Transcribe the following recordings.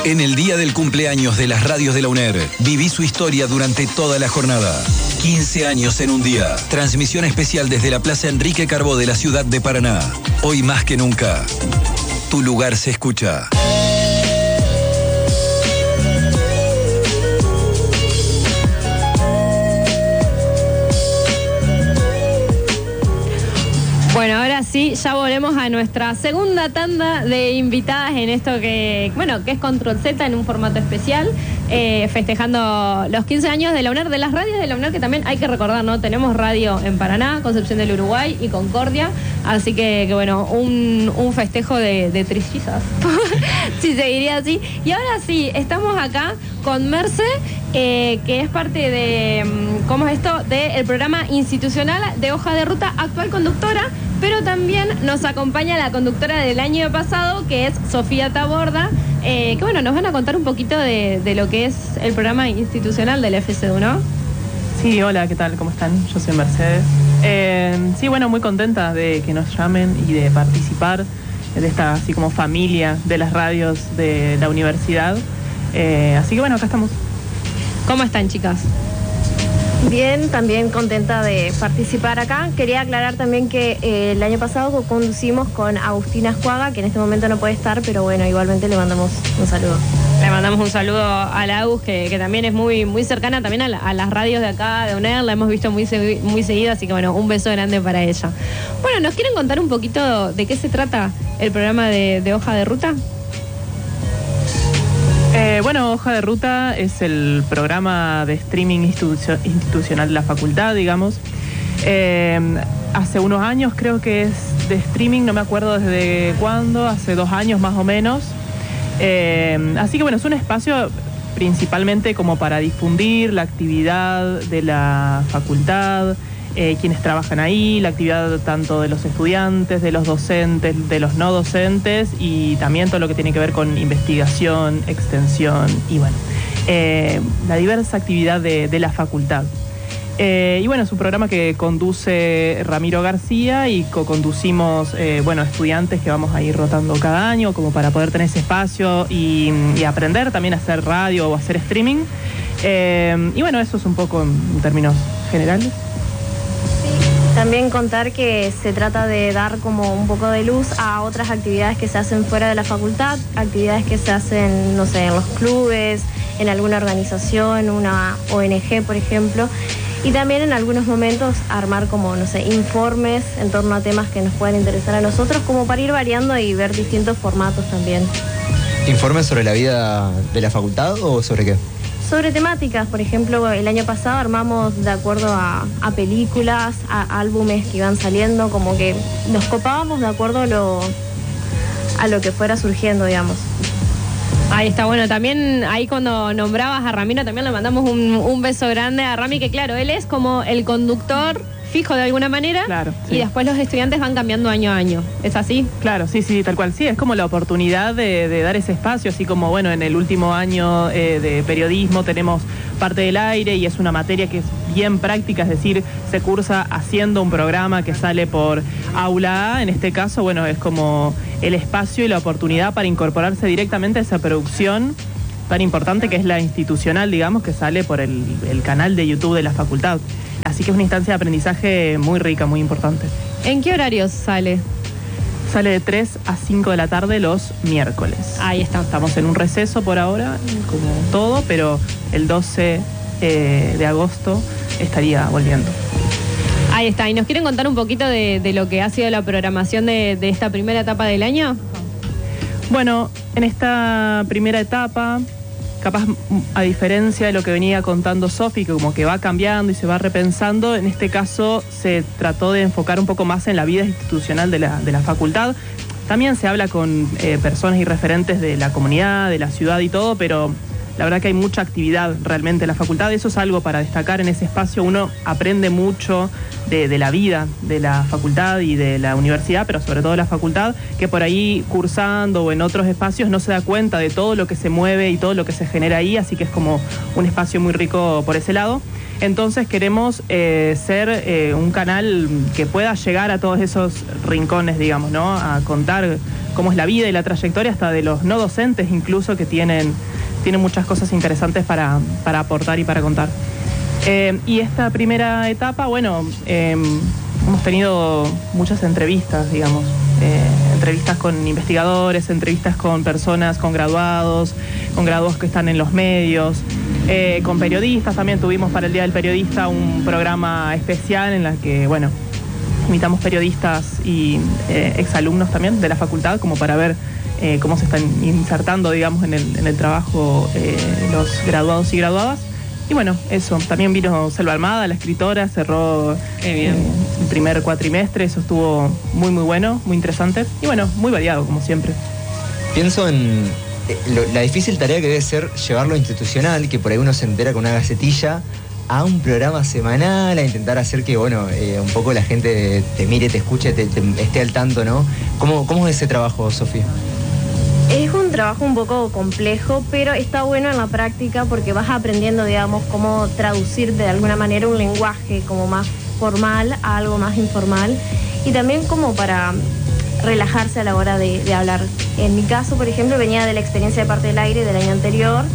En el día del cumpleaños de las radios de la UNER, viví su historia durante toda la jornada. 15 años en un día. Transmisión especial desde la Plaza Enrique Carbó de la ciudad de Paraná. Hoy más que nunca, tu lugar se escucha. Bueno, ahora sí, ya volvemos a nuestra segunda tanda de invitadas en esto que es Control Z en un formato especial, festejando los 15 años de la UNER, de las radios de la UNER, que también hay que recordar, ¿no? Tenemos radio en Paraná, Concepción del Uruguay y Concordia, así que bueno, un festejo de trillizas, si se diría así. Y ahora sí, estamos acá con Merce, que es parte de, ¿cómo es esto?, del programa institucional de Hoja de Ruta, actual conductora, pero también nos acompaña la conductora del año pasado, que es Sofía Taborda, que bueno, nos van a contar un poquito de lo que es el programa institucional del FCU, ¿no? Sí, hola, ¿qué tal? ¿Cómo están? Yo soy Mercedes. Sí, bueno, muy contenta de que nos llamen y de participar de esta así como familia de las radios de la universidad. Así que bueno, acá estamos. ¿Cómo están, chicas? Bien, también contenta de participar acá. Quería aclarar también que el año pasado conducimos con Agustina Escuaga, que en este momento no puede estar, pero bueno, igualmente le mandamos un saludo. Le mandamos un saludo a la Agus, que también es muy, muy cercana también a las radios de acá, de UNER, la hemos visto muy seguido, así que bueno, un beso grande para ella. Bueno, ¿nos quieren contar un poquito de qué se trata el programa de Hoja de Ruta? Bueno, Hoja de Ruta es el programa de streaming institucional de la facultad, digamos. Hace unos años creo que es de streaming, no me acuerdo desde cuándo, hace 2 años más o menos. Así que bueno, es un espacio principalmente como para difundir la actividad de la facultad, quienes trabajan ahí, la actividad tanto de los estudiantes, de los docentes, de los no docentes y también todo lo que tiene que ver con investigación, extensión y bueno, la diversa actividad de la facultad. Y bueno, es un programa que conduce Ramiro García y co-conducimos, estudiantes que vamos a ir rotando cada año como para poder tener ese espacio y aprender también a hacer radio o hacer streaming. Y bueno, eso es un poco en términos generales. También contar que se trata de dar como un poco de luz a otras actividades que se hacen fuera de la facultad, actividades que se hacen, no sé, en los clubes, en alguna organización, una ONG, por ejemplo, y también en algunos momentos armar como, no sé, informes en torno a temas que nos puedan interesar a nosotros, como para ir variando y ver distintos formatos también. ¿Informes sobre la vida de la facultad o sobre qué? Sobre temáticas, por ejemplo, el año pasado armamos de acuerdo a películas, a álbumes que iban saliendo, como que nos copábamos de acuerdo a lo que fuera surgiendo, digamos. Ahí está, bueno, también ahí cuando nombrabas a Ramiro también le mandamos un beso grande a Rami, que claro, él es como el conductor fijo de alguna manera, claro, sí. Y después los estudiantes van cambiando año a año, ¿es así? Claro, sí, tal cual, sí, es como la oportunidad de dar ese espacio, así como, bueno, en el último año de periodismo tenemos parte del aire y es una materia que es bien práctica, es decir, se cursa haciendo un programa que sale por aula A, en este caso, bueno, es como el espacio y la oportunidad para incorporarse directamente a esa producción tan importante que es la institucional, digamos, que sale por el canal de YouTube de la facultad. Así que es una instancia de aprendizaje muy rica, muy importante. ¿En qué horarios sale? Sale de 3 a 5 de la tarde los miércoles. Ahí está. Estamos en un receso por ahora, como todo, pero el 12 de agosto estaría volviendo. Ahí está. ¿Y nos quieren contar un poquito de lo que ha sido la programación de esta primera etapa del año? Bueno, en esta primera etapa, capaz a diferencia de lo que venía contando Sofi, que como que va cambiando y se va repensando, en este caso se trató de enfocar un poco más en la vida institucional de la facultad. También se habla con personas y referentes de la comunidad, de la ciudad y todo, pero la verdad que hay mucha actividad realmente en la facultad. Eso es algo para destacar en ese espacio. Uno aprende mucho de la vida de la facultad y de la universidad, pero sobre todo de la facultad, que por ahí cursando o en otros espacios no se da cuenta de todo lo que se mueve y todo lo que se genera ahí, así que es como un espacio muy rico por ese lado. Entonces queremos ser un canal que pueda llegar a todos esos rincones, digamos, ¿no? A contar cómo es la vida y la trayectoria hasta de los no docentes incluso, que tienen muchas cosas interesantes para aportar y para contar. Y esta primera etapa, bueno, hemos tenido muchas entrevistas, digamos, entrevistas con investigadores, entrevistas con personas, con graduados que están en los medios, con periodistas. También tuvimos para el Día del Periodista un programa especial en el que, bueno, invitamos periodistas y exalumnos también de la facultad, como para ver cómo se están insertando, digamos, en el trabajo los graduados y graduadas. Y bueno, eso, también vino Selva Almada, la escritora, cerró el primer cuatrimestre, eso estuvo muy muy bueno, muy interesante y bueno, muy variado como siempre. Pienso en la difícil tarea que debe ser llevarlo institucional, que por ahí uno se entera con una gacetilla, a un programa semanal, a intentar hacer que, bueno, un poco la gente te mire, te escuche, te esté al tanto, ¿no? ¿Cómo es ese trabajo, Sofía? Es un trabajo un poco complejo, pero está bueno en la práctica porque vas aprendiendo, digamos, cómo traducir de alguna manera un lenguaje como más formal a algo más informal y también como para relajarse a la hora de hablar. En mi caso, por ejemplo, venía de la experiencia de Parte del Aire del año anterior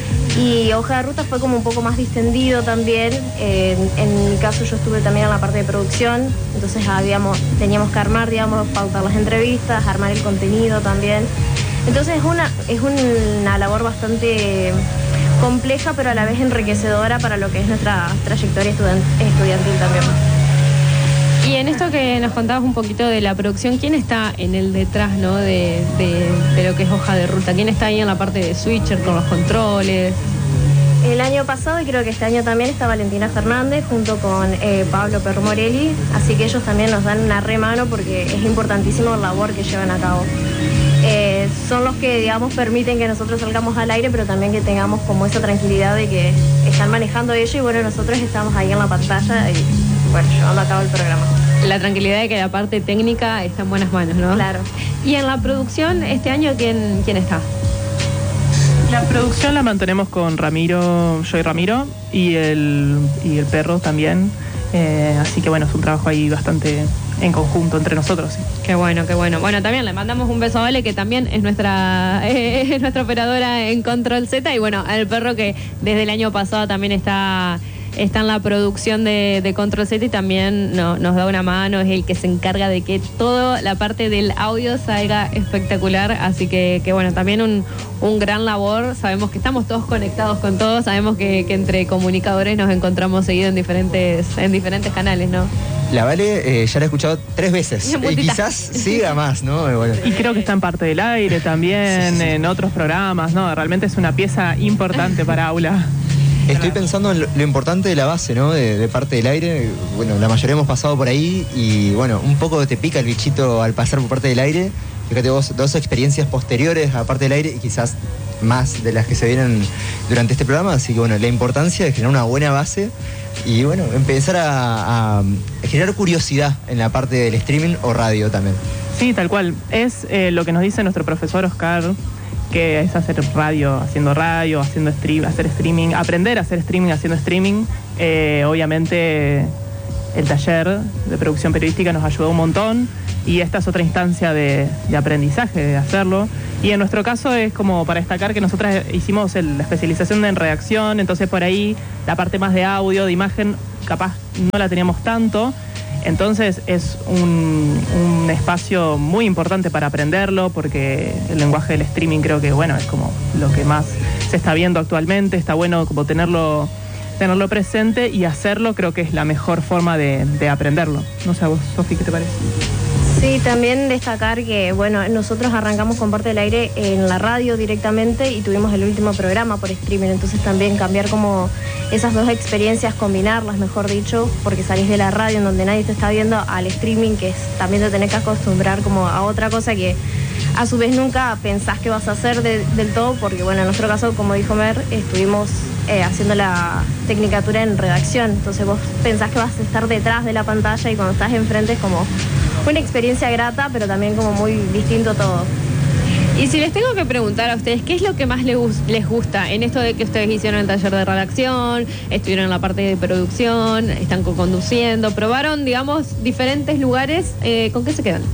y Hoja de Ruta fue como un poco más distendido también. En mi caso yo estuve también en la parte de producción, entonces teníamos que armar, digamos, pautar las entrevistas, armar el contenido también. Entonces es una labor bastante compleja, pero a la vez enriquecedora para lo que es nuestra trayectoria estudiantil también. Y en esto que nos contabas un poquito de la producción, ¿quién está en el detrás, ¿no? de lo que es Hoja de Ruta? ¿Quién está ahí en la parte de switcher con los controles? El año pasado y creo que este año también está Valentina Fernández junto con Pablo Perro Morelli, así que ellos también nos dan una remano porque es importantísimo la labor que llevan a cabo. Son los que, digamos, permiten que nosotros salgamos al aire, pero también que tengamos como esa tranquilidad de que están manejando ellos y bueno, nosotros estamos ahí en la pantalla y bueno, llevando a cabo el programa. La tranquilidad de que la parte técnica está en buenas manos, ¿no? Claro. Y en la producción, este año, ¿quién está? La producción la mantenemos con Ramiro, yo y Ramiro, y el perro también. Así que bueno, es un trabajo ahí bastante en conjunto entre nosotros. Sí. Qué bueno, qué bueno. Bueno, también le mandamos un beso a Vale, que también es nuestra operadora en Control Z, y bueno, al perro que desde el año pasado también está en la producción de Control Z y también nos da una mano, es el que se encarga de que toda la parte del audio salga espectacular, así que bueno, también un gran labor. Sabemos que estamos todos conectados con todos, sabemos que entre comunicadores nos encontramos seguido en diferentes canales, ¿no? La Vale ya la he escuchado 3 veces y quizás siga más, ¿no? Bueno. Y creo que está en Parte del Aire también, sí. En otros programas, ¿no? Realmente es una pieza importante para Aula. Estoy pensando en lo importante de la base, ¿no? De Parte del Aire. Bueno, la mayoría hemos pasado por ahí y bueno, un poco te pica el bichito al pasar por Parte del Aire. Fíjate vos, 2 experiencias posteriores a Parte del Aire y quizás más de las que se vienen durante este programa. Así que bueno, la importancia de generar una buena base y bueno, empezar a generar curiosidad en la parte del streaming o radio también. Sí, tal cual. Es lo que nos dice nuestro profesor Oscar, que es hacer radio, hacer streaming, aprender a hacer streaming haciendo streaming. Obviamente el taller de producción periodística nos ayudó un montón y esta es otra instancia de aprendizaje, de hacerlo. Y en nuestro caso es como para destacar que nosotras hicimos la especialización en redacción, entonces por ahí la parte más de audio, de imagen, capaz no la teníamos tanto. Entonces es un espacio muy importante para aprenderlo porque el lenguaje del streaming creo que bueno es como lo que más se está viendo actualmente. Está bueno como tenerlo presente y hacerlo, creo que es la mejor forma de aprenderlo. No sé a vos, Sofi, ¿qué te parece? Sí, también destacar que, bueno, nosotros arrancamos con Parte del Aire en la radio directamente y tuvimos el último programa por streaming, entonces también cambiar como esas 2 experiencias, combinarlas, mejor dicho, porque salís de la radio en donde nadie te está viendo al streaming, que es también te tenés que acostumbrar como a otra cosa que a su vez nunca pensás que vas a hacer del todo, porque bueno, en nuestro caso, como dijo Mer, estuvimos haciendo la tecnicatura en redacción, entonces vos pensás que vas a estar detrás de la pantalla y cuando estás enfrente es como una experiencia grata, pero también como muy distinto todo. Y si les tengo que preguntar a ustedes, ¿qué es lo que más les gusta en esto de que ustedes hicieron el taller de redacción, estuvieron en la parte de producción, están conduciendo, probaron, digamos, diferentes lugares? ¿Con qué se quedan?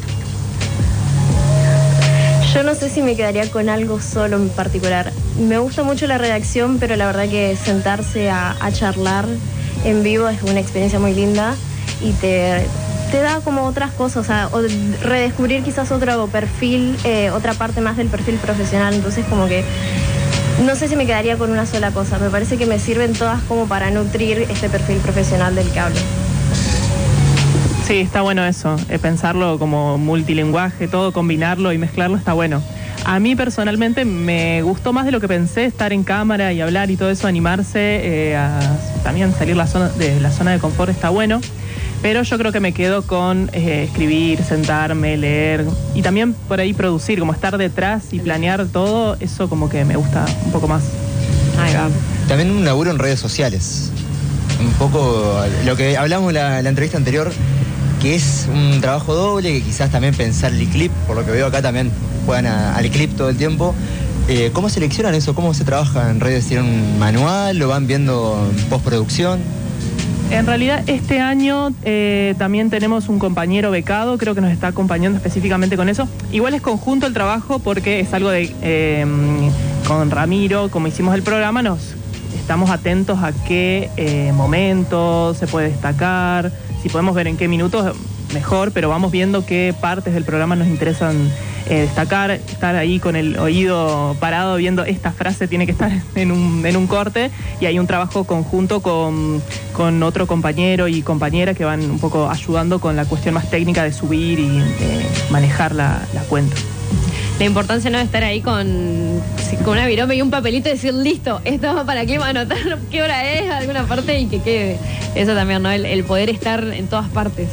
Yo no sé si me quedaría con algo solo en particular. Me gusta mucho la redacción, pero la verdad que sentarse a charlar en vivo es una experiencia muy linda y te da como otras cosas, o redescubrir quizás otro perfil, otra parte más del perfil profesional. Entonces como que no sé si me quedaría con una sola cosa. Me parece que me sirven todas como para nutrir este perfil profesional del que hablo. Sí, está bueno eso, pensarlo como multilingüaje, todo combinarlo y mezclarlo está bueno. A mí personalmente me gustó más de lo que pensé estar en cámara y hablar y todo eso, animarse, a también salir de la zona de confort está bueno, pero yo creo que me quedo con escribir, sentarme, leer y también por ahí producir, como estar detrás y planear todo, eso como que me gusta un poco más. Ahí va. También un laburo en redes sociales, un poco lo que hablamos en la entrevista anterior, que es un trabajo doble, que quizás también pensar el clip, por lo que veo acá también juegan al clip todo el tiempo. ¿Cómo seleccionan eso? ¿Cómo se trabaja en redes? ¿Tienen un manual? ¿Lo van viendo en postproducción? En realidad este año también tenemos un compañero becado, creo que nos está acompañando específicamente con eso. Igual es conjunto el trabajo porque es algo de con Ramiro, como hicimos el programa, estamos atentos a qué momentos se puede destacar. Si podemos ver en qué minutos, mejor, pero vamos viendo qué partes del programa nos interesan destacar, estar ahí con el oído parado viendo esta frase tiene que estar en un corte, y hay un trabajo conjunto con otro compañero y compañera que van un poco ayudando con la cuestión más técnica de subir y manejar la cuenta. La importancia no de estar ahí con una virome y un papelito y decir, listo, esto va para aquí, va a anotar qué hora es, alguna parte y que quede. Eso también, ¿no? El poder estar en todas partes.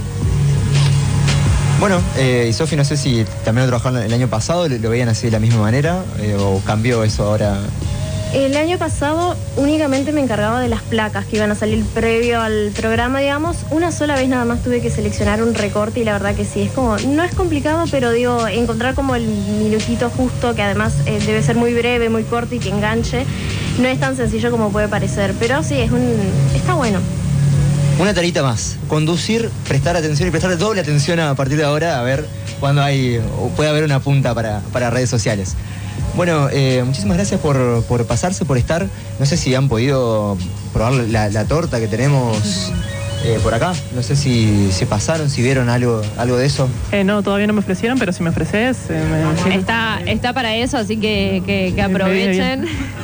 Bueno, y Sofi, no sé si también lo trabajaron el año pasado, lo veían así de la misma manera, o cambió eso ahora. El año pasado únicamente me encargaba de las placas que iban a salir previo al programa, digamos. Una sola vez nada más tuve que seleccionar un recorte y la verdad que sí, es como, no es complicado, pero digo, encontrar como el minutito justo, que además debe ser muy breve, muy corto y que enganche, no es tan sencillo como puede parecer, pero sí, está bueno. Una tarita más, conducir, prestar atención y prestar doble atención a partir de ahora, a ver cuándo puede haber una punta para redes sociales. Bueno, muchísimas gracias por pasarse, por estar. No sé si han podido probar la torta que tenemos por acá. No sé si pasaron, si vieron algo de eso. No, todavía no me ofrecieron, pero si me ofreces... Está para eso, así que aprovechen.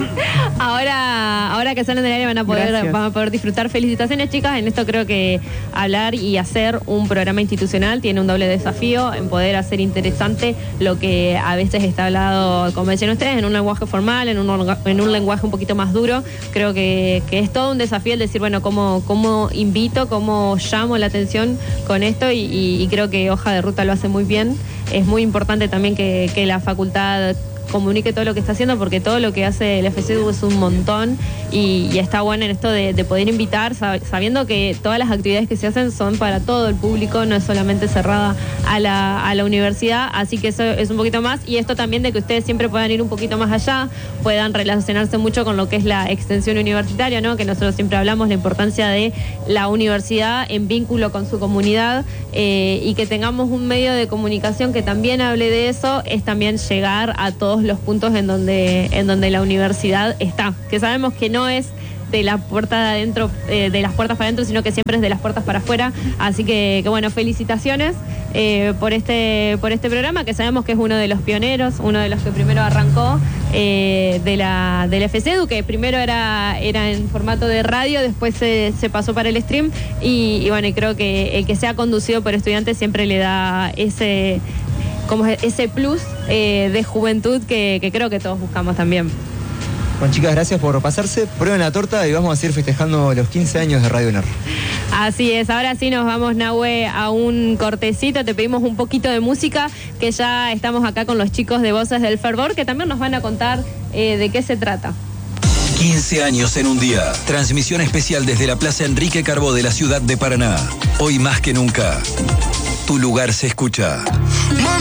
Ahora que salen del área van a poder disfrutar. Felicitaciones, chicas. En esto creo que hablar y hacer un programa institucional tiene un doble desafío en poder hacer interesante lo que a veces está hablado, como decían ustedes, en un lenguaje formal, en un lenguaje un poquito más duro. Creo que es todo un desafío el decir, bueno, cómo invito, cómo llamo la atención con esto y creo que Hoja de Ruta lo hace muy bien. Es muy importante también que la facultad comunique todo lo que está haciendo, porque todo lo que hace el FCEDU es un montón y está bueno en esto de poder invitar, sabiendo que todas las actividades que se hacen son para todo el público, no es solamente cerrada a la universidad, así que eso es un poquito más, y esto también de que ustedes siempre puedan ir un poquito más allá, puedan relacionarse mucho con lo que es la extensión universitaria, ¿no? Que nosotros siempre hablamos la importancia de la universidad en vínculo con su comunidad, y que tengamos un medio de comunicación que también hable de eso, es también llegar a todos los puntos en donde la universidad está, que sabemos que no es de la puerta de adentro, de las puertas para adentro, sino que siempre es de las puertas para afuera. Así que bueno, felicitaciones por este programa, que sabemos que es uno de los pioneros, uno de los que primero arrancó del FCEDU, que primero era en formato de radio, después se pasó para el stream y bueno, y creo que el que sea conducido por estudiantes siempre le da ese plus de juventud que creo que todos buscamos también. Bueno, chicas, gracias por pasarse. Prueben la torta y vamos a seguir festejando los 15 años de Radio UNER. Así es, ahora sí nos vamos, Nahue, a un cortecito, te pedimos un poquito de música, que ya estamos acá con los chicos de Voces del Fervor, que también nos van a contar de qué se trata. 15 años en un día. Transmisión especial desde la Plaza Enrique Carbó de la ciudad de Paraná. Hoy más que nunca, tu lugar se escucha.